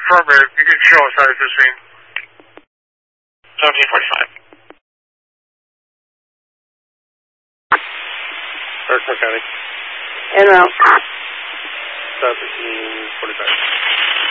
affirmative. You can show us how this scene. 1745. Cook County. And 1745.